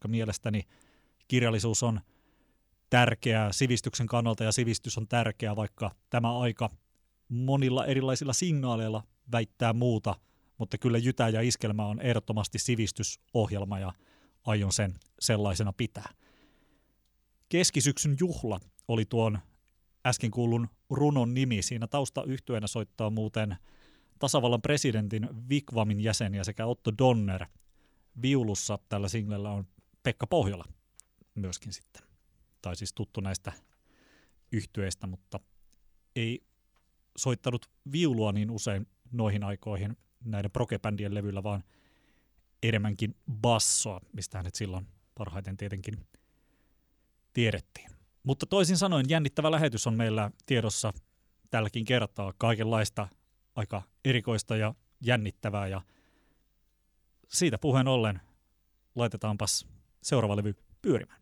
koska mielestäni kirjallisuus on tärkeää sivistyksen kannalta ja sivistys on tärkeää, vaikka tämä aika monilla erilaisilla signaaleilla väittää muuta, mutta kyllä Jytä ja Iskelmä on ehdottomasti sivistysohjelma ja aion sen sellaisena pitää. Keskisyksyn juhla oli tuon äsken kuullun runon nimi. Siinä taustayhtyeenä soittaa muuten tasavallan presidentin Wigwamin jäseniä sekä Otto Donner. Viulussa tällä singlellä on Pekka Pohjola myöskin sitten. Tai siis tuttu näistä yhtyeistä, mutta ei soittanut viulua niin usein noihin aikoihin näiden prog-bändien levyillä, vaan enemmänkin bassoa, mistä hänet silloin parhaiten tietenkin tiedettiin. Mutta toisin sanoen jännittävä lähetys on meillä tiedossa tälläkin kertaa, kaikenlaista aika erikoista ja jännittävää, ja siitä puheen ollen laitetaanpas seuraava levy pyörimään.